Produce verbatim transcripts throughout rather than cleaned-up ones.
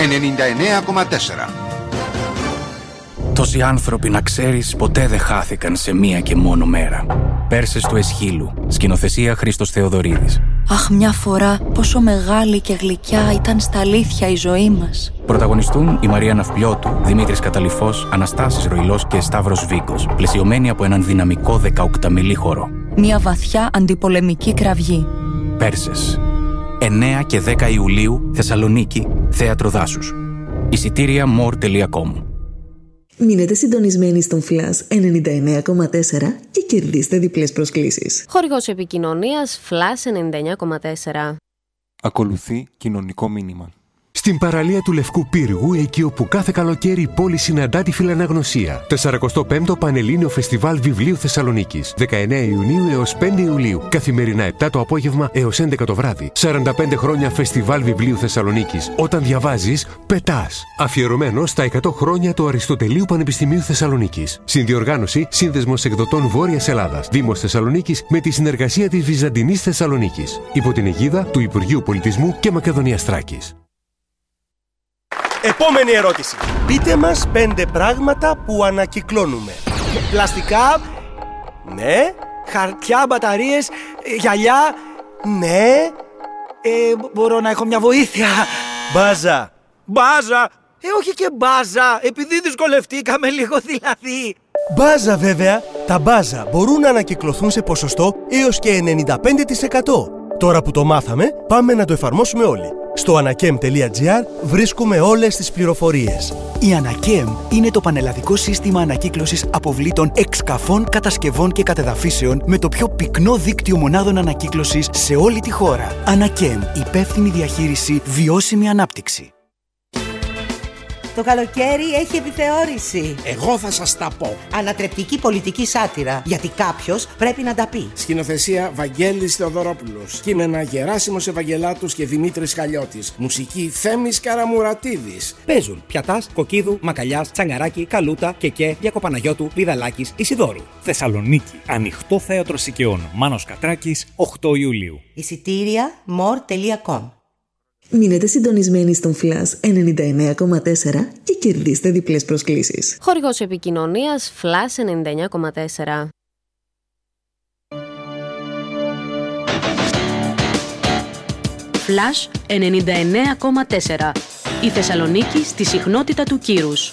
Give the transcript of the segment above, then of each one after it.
ενενήντα εννέα κόμμα τέσσερα. Τόσοι άνθρωποι, να ξέρεις, ποτέ δεν χάθηκαν σε μία και μόνο μέρα. Πέρσες του Εσχύλου, σκηνοθεσία Χρήστος Θεοδωρίδης. Αχ, μια φορά πόσο μεγάλη και γλυκιά ήταν στα αλήθεια η ζωή μας. Πρωταγωνιστούν η Μαρία Ναυπλιώτου, Δημήτρης Καταλυφός, Αναστάσης Ροϊλός και Σταύρος Βίκος, πλαισιωμένοι από έναν δυναμικό δεκαοκταμιλή χορό. Μια βαθιά αντιπολεμική κραυγή. Πέρσες. εννέα και δέκα Ιουλίου, Θεσσαλονίκη, Θέατρο Δάσους. Εισιτήρια μορ τελεία κομ. Μείνετε συντονισμένοι στον Flash ενενήντα εννέα κόμμα τέσσερα και κερδίστε διπλές προσκλήσεις. Χορηγός επικοινωνίας Flash ενενήντα εννέα κόμμα τέσσερα. Ακολουθεί κοινωνικό μήνυμα. Στην παραλία του Λευκού Πύργου, εκεί όπου κάθε καλοκαίρι η πόλη συναντά τη φιλαναγνωσία. σαράντα πέμπτο Πανελλήνιο Φεστιβάλ Βιβλίου Θεσσαλονίκης. δεκαεννέα Ιουνίου έως πέντε Ιουλίου. Καθημερινά επτά το απόγευμα έως έντεκα το βράδυ. σαράντα πέντε χρόνια Φεστιβάλ Βιβλίου Θεσσαλονίκης. Όταν διαβάζεις, πετάς. Αφιερωμένο στα εκατό χρόνια του Αριστοτελείου Πανεπιστημίου Θεσσαλονίκης. Συνδιοργάνωση Σύνδεσμος Εκδοτών Βόρειας Ελλάδας. Δήμος Θεσσαλονίκης με τη συνεργασία της Βυζαντινής Θεσσαλονίκης. Υπό την αιγίδα του Υπουργείου Πολιτισμού και Μακεδονίας Θράκης. Επόμενη ερώτηση. Πείτε μας πέντε πράγματα που ανακυκλώνουμε. Πλαστικά, ναι. Χαρτιά, μπαταρίες, γυαλιά, ναι. Ε, μπορώ να έχω μια βοήθεια? Μπάζα. Μπάζα. Ε, όχι και μπάζα, επειδή δυσκολευτήκαμε λίγο δηλαδή. Μπάζα βέβαια. Τα μπάζα μπορούν να ανακυκλωθούν σε ποσοστό έως και ενενήντα πέντε τοις εκατό. Τώρα που το μάθαμε, πάμε να το εφαρμόσουμε όλοι. Στο ανακέμ τελεία τζι άρ βρίσκουμε όλες τις πληροφορίες. Η Ανακέμ είναι το πανελλαδικό σύστημα ανακύκλωσης αποβλήτων εξκαφών, κατασκευών και κατεδαφίσεων με το πιο πυκνό δίκτυο μονάδων ανακύκλωσης σε όλη τη χώρα. Ανακέμ, υπεύθυνη διαχείριση, βιώσιμη ανάπτυξη. Το καλοκαίρι έχει επιθεώρηση. Εγώ θα σας τα πω. Ανατρεπτική πολιτική σάτυρα. Γιατί κάποιος πρέπει να τα πει. Σκηνοθεσία Βαγγέλης Θεοδωρόπουλος. Κείμενα Γεράσιμος Ευαγγελάτος και Δημήτρης Χαλιώτης. Μουσική Θέμης Καραμουρατίδης. Παίζουν Πιατάς, Κοκκίδου, Μακαλιάς, Τσαγκαράκη, Καλούτα, Κεκέ, Διακοπαναγιώτου, Πηδαλάκης, Ισιδώρου. Θεσσαλονίκη. Ανοιχτό Θέατρο Σικαιών. Μάνος Κατράκης, οκτώ Ιουλίου. Εισιτήρια μορ τελεία κομ. Μείνετε συντονισμένοι στον Flash ενενήντα εννέα κόμμα τέσσερα και κερδίστε διπλές προσκλήσεις. Χορηγός επικοινωνίας Flash ενενήντα εννέα κόμμα τέσσερα. Flash ενενήντα εννέα κόμμα τέσσερα. Η Θεσσαλονίκη στη συχνότητα του κύρους.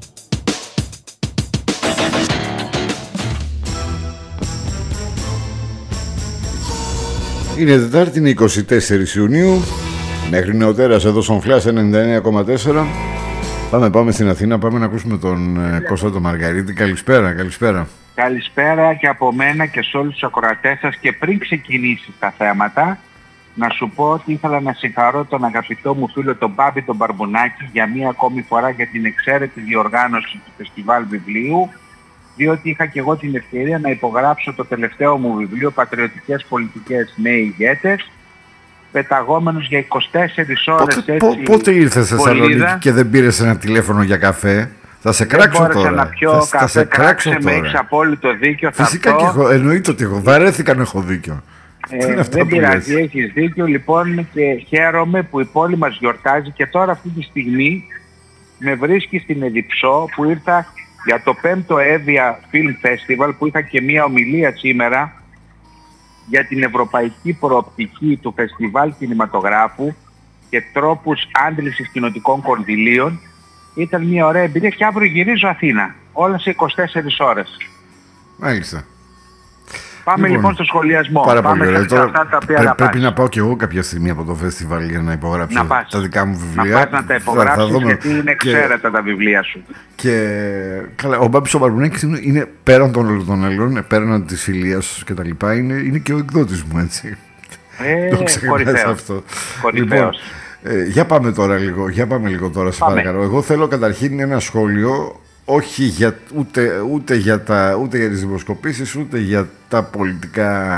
Είναι Τετάρτη, είναι είκοσι τέσσερις Ιουνίου. Μέχρι νεοτέρας εδώ στον Flash ενενήντα εννέα κόμμα τέσσερα. Πάμε, πάμε στην Αθήνα, πάμε να ακούσουμε τον ε, Κώστα τον Μαργαρίτη. Καλησπέρα, καλησπέρα. Καλησπέρα και από μένα και σε όλους τους ακροατές σας. Και πριν ξεκινήσει τα θέματα, να σου πω ότι ήθελα να συγχαρώ τον αγαπητό μου φίλο τον Μπάμπη τον Μπαρμπουνάκη για μία ακόμη φορά για την εξαίρετη διοργάνωση του Φεστιβάλ Βιβλίου, διότι είχα και εγώ την ευκαιρία να υπογράψω το τελευταίο μου βιβλίο «Πατριωτικές πολιτικές νέοι ηγέτες», πεταγόμενος για είκοσι τέσσερις ώρες. Πότε, έτσι, πότε ήρθες σε Θεσσαλονίκη και δεν πήρες ένα τηλέφωνο για καφέ? Θα σε κράξω δεν τώρα. Να πιω θα, καφέ, θα σε κράξω κράξε, τώρα. με έχεις απόλυτο δίκιο. Φυσικά θα και έχω, εννοείται ότι έχω. Βαρέθηκα να έχω δίκιο. Ε, δεν πειράζει, έχεις δίκιο λοιπόν και χαίρομαι που η πόλη μας γιορτάζει και τώρα αυτή τη στιγμή με βρίσκει στην Εδιψό που ήρθα για το πέμπτο Εύβοια Film Festival που είχα και μία ομιλία σήμερα για την ευρωπαϊκή προοπτική του Φεστιβάλ Κινηματογράφου και τρόπους άντλησης κοινοτικών κονδυλίων. Ήταν μια ωραία εμπειρία και αύριο γυρίζω Αθήνα, όλα σε είκοσι τέσσερις ώρες. Μάλιστα. Πάμε λοιπόν, λοιπόν στο σχολιασμό. Πάρα Πάμε πολύ ωραία. Τώρα τα οποία πρέ, πρέπει να πάω και εγώ κάποια στιγμή από το φεστιβάλ για να υπογράψω να πας, τα δικά μου βιβλία. Να πας να τα υπογράψεις θα, θα γιατί είναι εξαίρετα και, τα βιβλία σου. Και καλά, ο Μπάμπης ο Μπαρμπουνάκης είναι, είναι πέραν των όλων των άλλων, πέραν της φιλίας και τα λοιπά, είναι, είναι και ο εκδότης μου, έτσι. Ε, το ξεχνάς αυτό. Λοιπόν, ε, για πάμε τώρα λίγο, για πάμε λίγο τώρα, σε παρακαλώ. Εγώ θέλω καταρχήν ένα σχόλιο. Όχι για, ούτε, ούτε, για τα, ούτε για τις δημοσκοπήσεις, ούτε για τα πολιτικά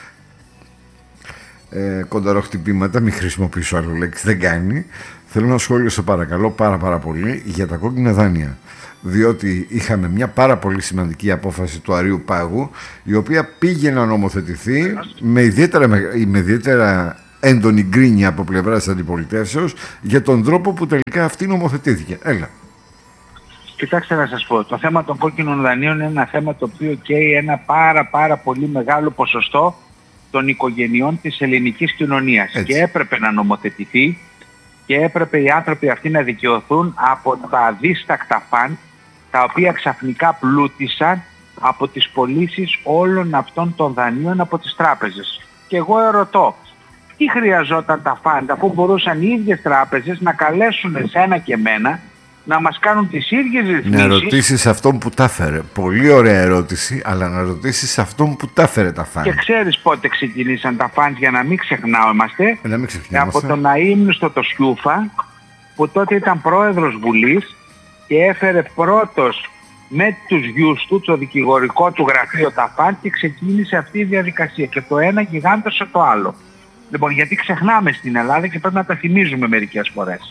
ε, κονταροχτυπήματα. Μην χρησιμοποιήσω άλλο λέξη, δεν κάνει. Θέλω ένα σχόλιο, σε παρακαλώ, πάρα πάρα πολύ, για τα κόκκινα δάνεια. Διότι είχαμε μια πάρα πολύ σημαντική απόφαση του Αρείου Πάγου, η οποία πήγε να νομοθετηθεί με ιδιαίτερα, με ιδιαίτερα έντονη γκρίνια από πλευράς της αντιπολιτεύσεως για τον τρόπο που τελικά αυτή νομοθετήθηκε. Έλα. Κοιτάξτε να σας πω, το θέμα των κόκκινων δανείων είναι ένα θέμα το οποίο καίει ένα πάρα πάρα πολύ μεγάλο ποσοστό των οικογενειών της ελληνικής κοινωνίας. Έτσι. Και έπρεπε να νομοθετηθεί και έπρεπε οι άνθρωποι αυτοί να δικαιωθούν από τα αδίστακτα φαντ τα οποία ξαφνικά πλούτησαν από τις πωλήσεις όλων αυτών των δανείων από τις τράπεζες. Και εγώ ερωτώ, τι χρειαζόταν τα φαντ αφού μπορούσαν οι ίδιες τράπεζες να καλέσουν εσένα και εμένα να μας κάνουν τις ίδιες ρυθμίσεις. Να ρωτήσεις αυτόν που τα έφερε. Πολύ ωραία ερώτηση, αλλά να ρωτήσεις αυτόν που τα έφερε τα φαντ. Και ξέρεις πότε ξεκινήσαν τα φαντ, για να μην ξεχνάομαστε. Να μην ξεχνάομαστε. Από τον αείμνηστο το Σιούφα, που τότε ήταν πρόεδρος Βουλής και έφερε πρώτος με τους γιους του, το δικηγορικό του γραφείο τα φαντ, και ξεκίνησε αυτή η διαδικασία. Και το ένα γιγάντωσε το άλλο. Λοιπόν, γιατί ξεχνάμε στην Ελλάδα και πρέπει να τα θυμίζουμε μερικές φορές.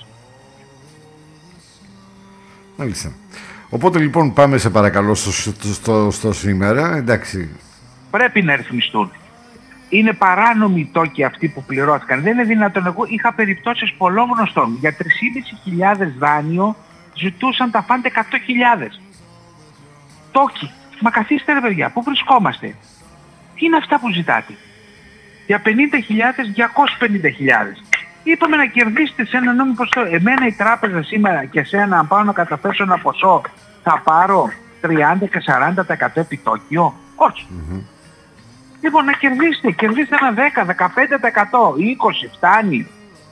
Μάλιστα. Οπότε λοιπόν πάμε σε παρακαλώ στο, στο, στο, στο σήμερα, εντάξει. Πρέπει να ρυθμιστούν. Είναι παράνομοι οι τόκοι αυτοί που πληρώθηκαν. Δεν είναι δυνατόν. Εγώ είχα περιπτώσεις πολλών γνωστών. Για τρεις χιλιάδες πεντακόσια δάνειο ζητούσαν τα φαντ εκατό χιλιάδες. Τόκοι. Μα καθίστε ρε παιδιά, πού βρισκόμαστε? Τι είναι αυτά που ζητάτε? Για πενήντα χιλιάδες, διακόσιες πενήντα χιλιάδες. Είπαμε να κερδίσετε σε ένα νόμιμο ποσό. Εμένα η τράπεζα σήμερα και εσένα, αν πάω να καταθέσω ένα ποσό, θα πάρω τριάντα και σαράντα τοις εκατό επιτόκιο? Όχι. Mm-hmm. Λοιπόν, να κερδίσετε. Κερδίστε ένα δέκα, δεκαπέντε τοις εκατό, είκοσι τοις εκατό, φτάνει.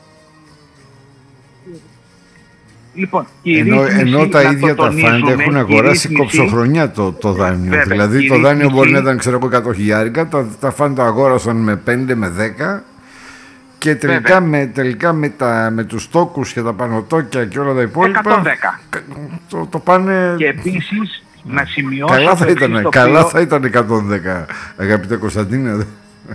Λοιπόν, ενώ, ενώ τα ίδια τα φαντ έχουν αγοράσει κοψοχρονιά το, το δάνειο. Βέβαια, δηλαδή το δάνειο μπορεί να ήταν ξέρω εκατό χιλιάρικα, τα, τα φαντ το αγόρασαν με πέντε, με δέκα. Και τελικά, με, τελικά με, τα, με τους τόκους και τα πανωτόκια και όλα τα υπόλοιπα εκατόν δέκα. Το, το πάνε... Και επίσης να σημειώσω... Καλά θα ήταν, καλά οποίο... θα ήταν εκατόν δέκα, αγαπητέ Κωνσταντίνε.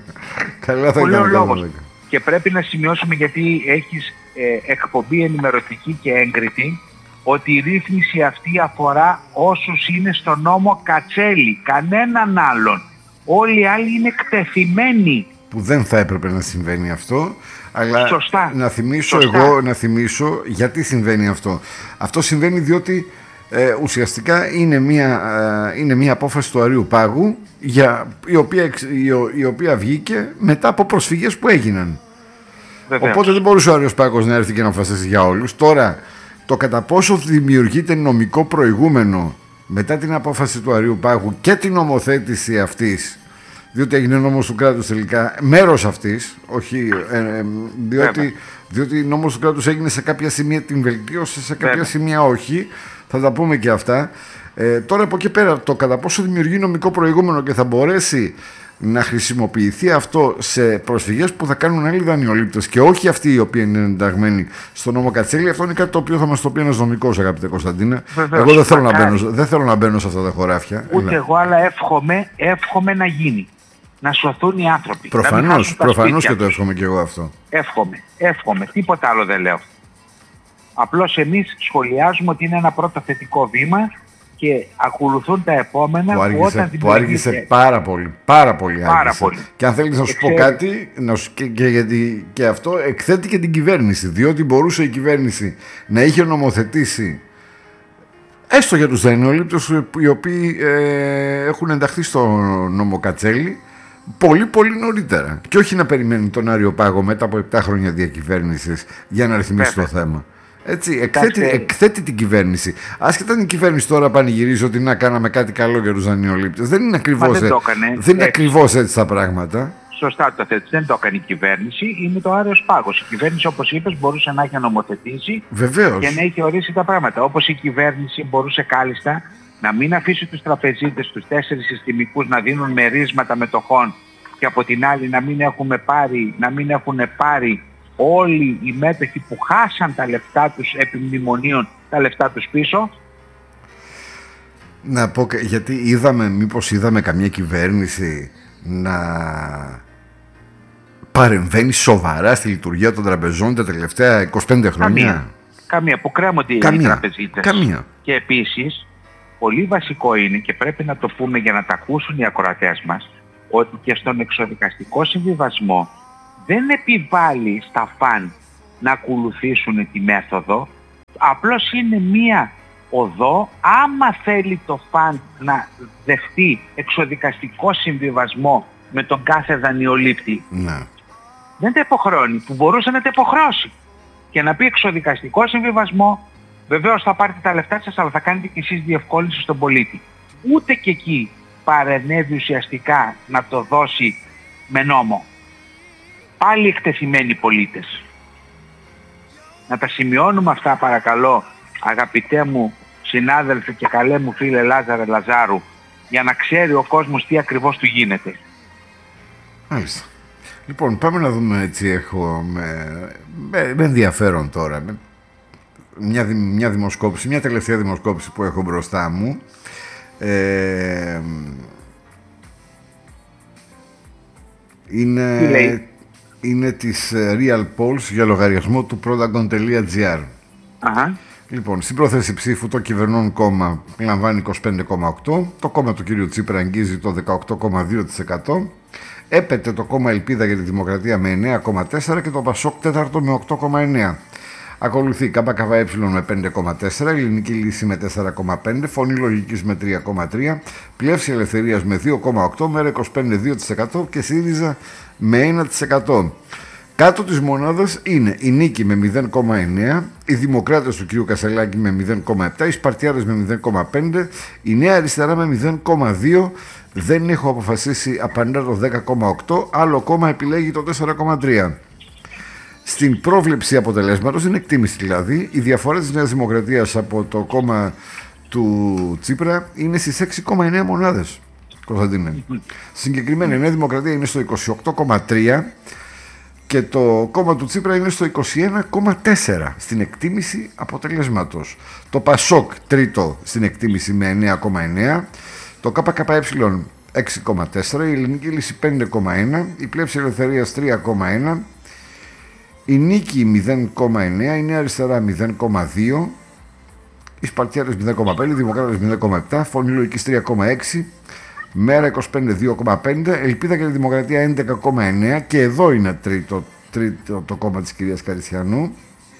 Καλά θα ήταν εκατόν δέκα. Και πρέπει να σημειώσουμε, γιατί έχεις ε, εκπομπή ενημερωτική και έγκριτη, ότι η ρύθμιση αυτή αφορά όσους είναι στο νόμο Κατσέλη, κανέναν άλλον. Όλοι οι άλλοι είναι εκτεθειμένοι. Που δεν θα έπρεπε να συμβαίνει αυτό, αλλά Σωστά. να θυμίσω Σωστά. εγώ, να θυμίσω γιατί συμβαίνει αυτό. Αυτό συμβαίνει διότι ε, ουσιαστικά είναι μια, ε, είναι μια απόφαση του Αρείου Πάγου, για, η, οποία, η, η οποία βγήκε μετά από προσφυγές που έγιναν. Βεβαίως. Οπότε δεν μπορούσε ο Αρείος Πάγος να έρθει και να αποφασίσει για όλους. Τώρα, το κατά πόσο δημιουργείται νομικό προηγούμενο μετά την απόφαση του Αρείου Πάγου και την νομοθέτηση αυτής, διότι έγινε νόμος του κράτους τελικά, μέρος αυτής, όχι, ε, ε, διότι, διότι νόμος του κράτους έγινε σε κάποια σημεία, την βελτίωσε, σε κάποια Βέβαια. σημεία όχι, θα τα πούμε και αυτά. Ε, τώρα από εκεί πέρα, το κατά πόσο δημιουργεί νομικό προηγούμενο και θα μπορέσει να χρησιμοποιηθεί αυτό σε προσφυγές που θα κάνουν άλλοι δανειολήπτες και όχι αυτοί οι οποίοι είναι ενταγμένοι στο νόμο Κατσέλη, αυτό είναι κάτι το οποίο θα μας το πει ένας νομικός, αγαπητέ Κωνσταντίνα. Βεβαίως, εγώ δεν θέλω, να μπαίνω, δεν θέλω να μπαίνω σε αυτά τα χωράφια. Ούτε Έλα. εγώ, αλλά εύχομαι, εύχομαι να γίνει. Να σωθούν οι άνθρωποι. Προφανώς, προφανώς και το εύχομαι και εγώ αυτό. Εύχομαι, εύχομαι. Τίποτα άλλο δεν λέω. Απλώς εμείς σχολιάζουμε ότι είναι ένα πρώτο θετικό βήμα και ακολουθούν τα επόμενα που άργησε, που όταν που άργησε πάρα πολύ, πάρα πολύ, πάρα πολύ. Και αν θέλεις να σου Εξέρι. πω κάτι, να σου, και, και, γιατί, και αυτό εκθέτει και την κυβέρνηση, διότι μπορούσε η κυβέρνηση να είχε νομοθετήσει έστω για τους δανειολήπτες οι οποίοι ε, έχουν ενταχθεί στο νόμο Κατσέλη πολύ πολύ νωρίτερα και όχι να περιμένει τον Άριο Πάγο μετά από επτά χρόνια διακυβέρνησης για να ρυθμίσει Βέβαια. το θέμα. Έτσι, εκθέτει, εκθέτει την κυβέρνηση. Άσχετα αν η κυβέρνηση τώρα πανηγυρίζει ότι να κάναμε κάτι καλό για τους δανειολήπτες. Δεν είναι ακριβώς, δεν έτσι, δεν είναι ακριβώς έτσι τα πράγματα. Σωστά το θέτεις. Δεν το έκανε η κυβέρνηση. Είναι το Άρεος Πάγος. Η κυβέρνηση, όπως είπες, μπορούσε να έχει νομοθετήσει Βεβαίως. και να έχει ορίσει τα πράγματα. Όπως η κυβέρνηση μπορούσε κάλλιστα να μην αφήσει τους τραπεζίτες, τους τέσσερις συστημικούς, να δίνουν μερίσματα μετοχών και από την άλλη να μην, έχουμε πάρει, να μην έχουν πάρει όλοι οι μέτοχοι που χάσαν τα λεφτά τους επί μνημονίων, τα λεφτά τους πίσω. Να πω, γιατί είδαμε, μήπως είδαμε καμία κυβέρνηση να παρεμβαίνει σοβαρά στη λειτουργία των τραπεζών τα τελευταία είκοσι πέντε χρόνια. Καμία, καμία που κρέμονται οι τραπεζίτες. Καμία. Και επίσης, πολύ βασικό είναι και πρέπει να το πούμε για να τα ακούσουν οι ακροατές μας, ότι και στον εξοδικαστικό συμβιβασμό δεν επιβάλλει στα φαν να ακολουθήσουν τη μέθοδο, απλώς είναι μία οδό, άμα θέλει το φαν να δεχτεί εξοδικαστικό συμβιβασμό με τον κάθε δανειολήπτη. Ναι. Δεν τα υποχρεώνει, που μπορούσε να τα υποχρεώσει και να πει εξοδικαστικό συμβιβασμό, βεβαίως θα πάρετε τα λεφτά σας, αλλά θα κάνετε και εσείς διευκόλυνση στον πολίτη. Ούτε και εκεί παρενέβη ουσιαστικά να το δώσει με νόμο. Πάλι εκτεθειμένοι πολίτες. Να τα σημειώνουμε αυτά παρακαλώ, αγαπητέ μου συνάδελφε και καλέ μου φίλε Λάζαρε Λαζάρου, για να ξέρει ο κόσμος τι ακριβώς του γίνεται. Μάλιστα. Λοιπόν, πάμε να δούμε, έτσι έχω με, με, με ενδιαφέρον τώρα με μια, μια δημοσκόπηση, μια τελευταία δημοσκόπηση που έχω μπροστά μου. Ε, είναι, είναι της Real Polls για λογαριασμό του Prodagon.gr. Αχα. Λοιπόν, στην πρόθεση ψήφου το κυβερνών κόμμα λαμβάνει είκοσι πέντε κόμμα οκτώ τοις εκατό, το κόμμα του κ. Τσίπρα αγγίζει το δεκαοκτώ κόμμα δύο τοις εκατό, έπεται το κόμμα Ελπίδα για τη Δημοκρατία με εννέα κόμμα τέσσερα τοις εκατό και το Πασόκ τέταρτο με οκτώ κόμμα εννέα τοις εκατό. Ακολουθεί ΚΚΕ με πέντε κόμμα τέσσερα τοις εκατό, Ελληνική Λύση με τέσσερα κόμμα πέντε τοις εκατό, Φωνή Λογικής με τρία κόμμα τρία τοις εκατό, Πλεύση Ελευθερίας με δύο κόμμα οκτώ τοις εκατό, Μέρα είκοσι πέντε κόμμα δύο τοις εκατό και ΣΥΡΙΖΑ με ένα τοις εκατό. Κάτω της μονάδας είναι η Νίκη με μηδέν κόμμα εννέα τοις εκατό, οι Δημοκράτες του κ. Κασελάκη με μηδέν κόμμα επτά τοις εκατό, οι Σπαρτιάδες με μηδέν κόμμα πέντε τοις εκατό, η Νέα Αριστερά με μηδέν κόμμα δύο τοις εκατό, δεν έχω αποφασίσει, απαντά το δέκα κόμμα οκτώ τοις εκατό, άλλο κόμμα επιλέγει το τέσσερα κόμμα τρία τοις εκατό. Στην πρόβλεψη αποτελέσματος, είναι εκτίμηση δηλαδή, η διαφορά της Νέας Δημοκρατίας από το κόμμα του Τσίπρα είναι στις έξι κόμμα εννέα μονάδες. Κωνσταντίνε. Συγκεκριμένα η Νέα Δημοκρατία είναι στο είκοσι οκτώ κόμμα τρία τοις εκατό και το κόμμα του Τσίπρα είναι στο είκοσι ένα κόμμα τέσσερα τοις εκατό στην εκτίμηση αποτελέσματος. Το Πασόκ τρίτο στην εκτίμηση με εννέα κόμμα εννέα τοις εκατό, το ΚΚΕ έξι κόμμα τέσσερα τοις εκατό, η Ελληνική Λύση πέντε κόμμα ένα τοις εκατό, η Πλεύση Ελευθερίας τρία κόμμα ένα τοις εκατό, η Νίκη μηδέν κόμμα εννέα τοις εκατό, η Νέα Αριστερά μηδέν κόμμα δύο τοις εκατό, οι Σπαρτιάδες μηδέν κόμμα πέντε τοις εκατό, οι Δημοκράτες μηδέν κόμμα επτά τοις εκατό, Φωνή Λογικής τρία κόμμα έξι τοις εκατό, Μέρα είκοσι πέντε δύο κόμμα πέντε τοις εκατό, Ελπίδα για τη Δημοκρατία έντεκα κόμμα εννέα τοις εκατό και εδώ είναι τρίτο, τρίτο το κόμμα της κυρίας Καριστιανού.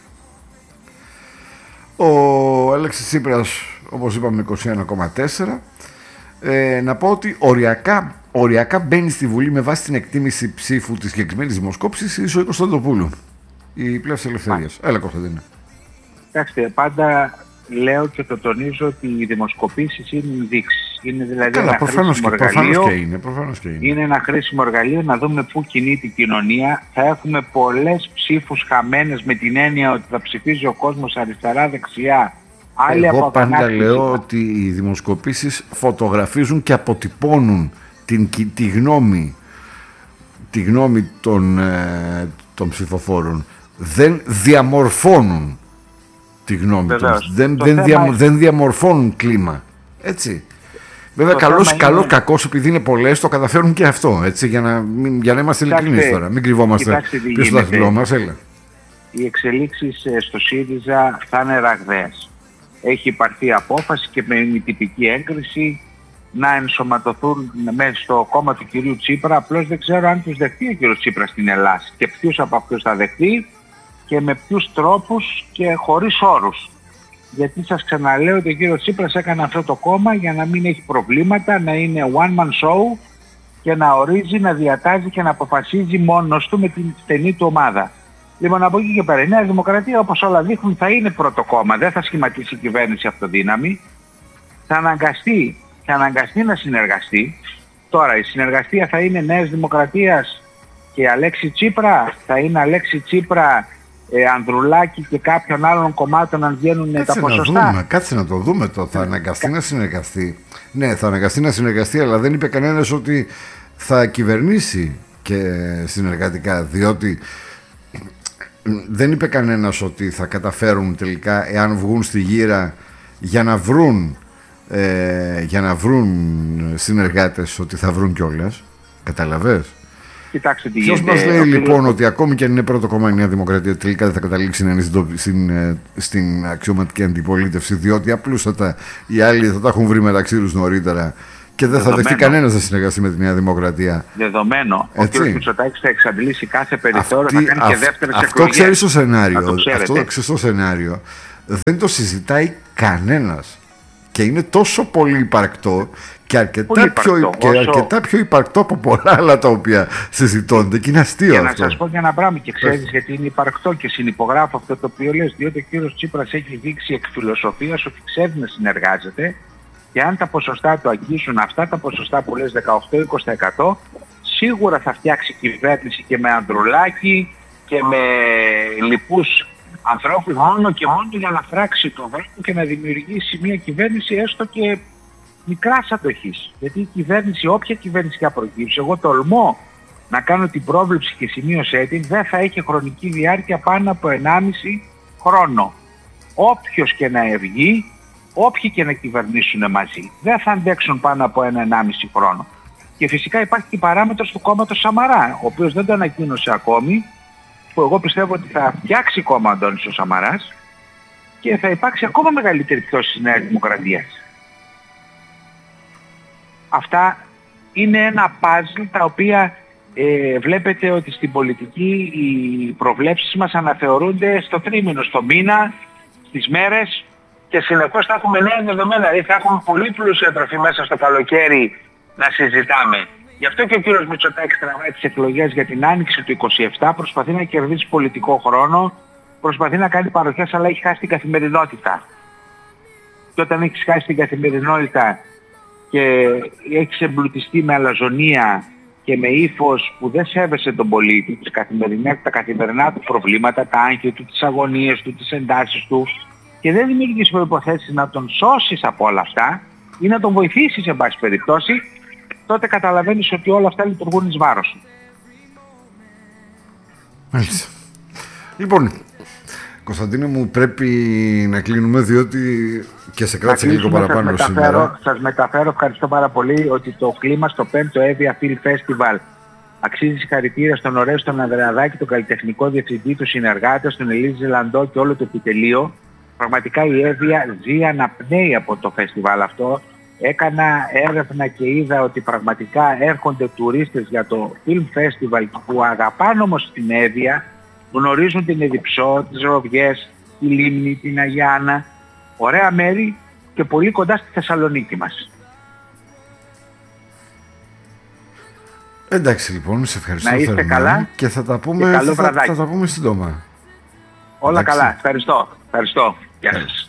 Ο Αλέξης Τσίπρας, όπως είπαμε, είκοσι ένα κόμμα τέσσερα τοις εκατό. Ε, να πω ότι οριακά, οριακά μπαίνει στη Βουλή με βάση την εκτίμηση ψήφου της συγκεκριμένης δημοσκόπησης η Ζωή Κωνσταντοπούλου, η Πλεύση Ελευθερίας. Έλα, Κωνσταντίνε. Κοιτάξτε, πάντα λέω και το τονίζω ότι οι δημοσκοπήσεις είναι ενδείξεις. Είναι δηλαδή Καλά, ένα προφανώς χρήσιμο και, εργαλείο. Και είναι, προφανώς και είναι. Είναι ένα χρήσιμο εργαλείο να δούμε πού κινείται η κοινωνία. Θα έχουμε πολλές ψήφους χαμένες με την έννοια ότι θα ψηφίζει ο κόσμος αριστερά-δεξιά. Εγώ πάντα λέω ότι οι δημοσκοπήσεις φωτογραφίζουν και αποτυπώνουν την, τη γνώμη, τη γνώμη των, ε, των ψηφοφόρων. Δεν διαμορφώνουν τη γνώμη τους. Δεν, δεν, δια, είναι... δεν διαμορφώνουν κλίμα. Έτσι. Βέβαια, καλός, καλός, είναι... κακός, επειδή είναι πολλές, το καταφέρουν και αυτό. Έτσι, για, να, για να είμαστε ειλικρινείς τώρα. Μην κρυβόμαστε πίσω στο δάχτυλό μας. Έλα. Οι εξελίξεις στο ΣΥΡΙΖΑ θα είναι ραγδαίες. Έχει υπαρθεί απόφαση και με τυπική έγκριση να ενσωματωθούν μέσα στο κόμμα του κυρίου Τσίπρα. Απλώς δεν ξέρω αν τους δεχτεί ο κύριος Τσίπρα στην Ελλάδα και ποιους από αυτούς θα δεχτεί και με ποιους τρόπους και χωρίς όρους. Γιατί σας ξαναλέω ότι ο κύριος Τσίπρας έκανε αυτό το κόμμα για να μην έχει προβλήματα, να είναι one man show και να ορίζει, να διατάζει και να αποφασίζει μόνος του με την στενή του ομάδα. Λοιπόν, από εκεί και πέρα, η Νέα Δημοκρατία, όπως όλα δείχνουν, θα είναι πρώτο κόμμα. Δεν θα σχηματίσει η κυβέρνηση αυτοδύναμη. Θα αναγκαστεί, θα αναγκαστεί να συνεργαστεί. Τώρα, η συνεργασία θα είναι Νέας Δημοκρατίας και Αλέξη Τσίπρα. Θα είναι Αλέξη Τσίπρα, ε, Ανδρουλάκη και κάποιων άλλων κομμάτων αν βγαίνουν κάτσε τα ποσοστά. Να δούμε, κάτσε να το δούμε το. Θα αναγκαστεί Κα... να συνεργαστεί. Ναι, θα αναγκαστεί να συνεργαστεί, αλλά δεν είπε κανένας ότι θα κυβερνήσει και συνεργατικά. Διότι δεν είπε κανένας ότι θα καταφέρουν τελικά, εάν βγουν στη γύρα, για να βρουν, ε, για να βρουν συνεργάτες, ότι θα βρουν κιόλας. Καταλαβες. Κοιτάξτε τι Ποιος γίνεται. μας λέει λοιπόν ότι ακόμη και αν είναι πρώτο κόμμα η Νέα Δημοκρατία, τελικά δεν θα καταλήξει να είναι στην, στην, στην αξιωματική αντιπολίτευση, διότι απλούστατα οι άλλοι θα τα έχουν βρει μεταξύ τους νωρίτερα Και δεν θα δεχτεί κανένας να συνεργαστεί με τη Νέα Δημοκρατία. Δεδομένο. Έτσι. Ο κ. Μητσοτάκης θα εξαντλήσει κάθε περιθώριο, θα κάνει αυ, και δεύτερες αυτό εκλογές. Ξέρεις το σενάριο. Το αυτό το ξέρεις το σενάριο. Δεν το συζητάει κανένας. Και είναι τόσο πολύ υπαρκτό και αρκετά, πολύ πιο, υπαρκτό, και όσο... αρκετά πιο υπαρκτό από πολλά άλλα τα οποία συζητώνται. Και είναι αστείο αυτό. Και να σας πω και ένα πράγμα, και ξέρεις γιατί είναι υπαρκτό και συνυπογράφω αυτό το οποίο λες, διότι ο κύριος Τσίπρας έχει δείξει εκ φιλοσοφίας ότι ξέρει να συνεργάζεται, και αν τα ποσοστά του αγγίσουν αυτά τα ποσοστά που λες δεκαοκτώ με είκοσι τοις εκατό, σίγουρα θα φτιάξει κυβέρνηση και με Ανδρουλάκη και με λοιπούς ανθρώπους, μόνο και μόνο για να φράξει το δρόμο και να δημιουργήσει μια κυβέρνηση έστω και μικράς αντοχής. Γιατί η κυβέρνηση, όποια κυβέρνηση και προκύψει, εγώ τολμώ να κάνω την πρόβλεψη και σημείωσέ την, δεν θα έχει χρονική διάρκεια πάνω από ενάμιση χρόνο. Όποιος και να ευγεί, όποιοι και να κυβερνήσουν μαζί, δεν θα αντέξουν πάνω από ένα ενάμιση χρόνο. Και φυσικά υπάρχει και η παράμετρος του κόμματος Σαμαρά, ο οποίος δεν το ανακοίνωσε ακόμη, που εγώ πιστεύω ότι θα φτιάξει κόμμα Αντώνης ο Σαμαράς και θα υπάρξει ακόμα μεγαλύτερη πτώση της Νέας Δημοκρατίας. Αυτά είναι ένα παζλ τα οποία ε, βλέπετε ότι στην πολιτική οι προβλέψεις μας αναθεωρούνται στο τρίμηνο, στο μήνα, στις μέρες, και συνεχώς θα έχουμε νέα δεδομένα. Δηλαδή θα έχουμε πολύ πλούσια τροφή μέσα στο καλοκαίρι να συζητάμε. Γι' αυτό και ο κύριος Μητσοτάκης τραβάει τις εκλογές για την άνοιξη του είκοσι επτά, προσπαθεί να κερδίσει πολιτικό χρόνο, προσπαθεί να κάνει παροχές, αλλά έχει χάσει την καθημερινότητα. Και όταν έχεις χάσει την καθημερινότητα και έχεις εμπλουτιστεί με αλαζονία και με ύφος που δεν σέβεσαι τον πολίτη, τις καθημερινές, τα καθημερινά του προβλήματα, τα άγχη του, τις αγωνίες του, τις εντάσεις του, και δεν δημιουργείς προϋποθέσεις να τον σώσεις από όλα αυτά ή να τον βοηθήσεις σε πάση περιπτώσει, τότε καταλαβαίνεις ότι όλα αυτά λειτουργούν εις βάρος σου. Μάλιστα. Λοιπόν, Κωνσταντίνε μου, πρέπει να κλείνουμε, διότι και σε κράτησε λίγο παραπάνω σας σήμερα. Μεταφέρω, σας μεταφέρω, ευχαριστώ πάρα πολύ, ότι το κλίμα στο πέμπτο Εύβοια Film Festival αξίζει συγχαρητήρια στον Ορέστο τον Ανδρεαδάκη, τον καλλιτεχνικό διευθυντή, τους συνεργάτες, τον Ελίζη Ζελαντό και όλο το επιτελείο. Πραγματικά η Εύβοια ζει, αναπνέει από το φεστιβάλ αυτό. Έκανα έρευνα και είδα ότι πραγματικά έρχονται τουρίστες για το Film Festival που αγαπάνε όμως την Εύβοια, γνωρίζουν την Εδιψό, τις Ροβιές, τη Λίμνη, την Αγιάνα. Ωραία μέρη και πολύ κοντά στη Θεσσαλονίκη μας. Εντάξει λοιπόν, σε ευχαριστώ. Να είστε θερμά καλά και θα τα πούμε, και καλό θα, βραδάκι. θα τα πούμε σύντομα. Όλα Εντάξει. καλά. Ευχαριστώ. Ευχαριστώ. Γεια σας.